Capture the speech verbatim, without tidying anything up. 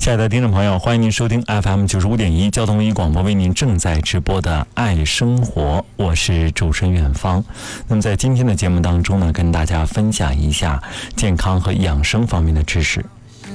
亲爱的听众朋友，欢迎您收听 F M 九十五点一交通一广播为您正在直播的爱生活，我是主持人远方。那么在今天的节目当中呢，跟大家分享一下健康和养生方面的知识。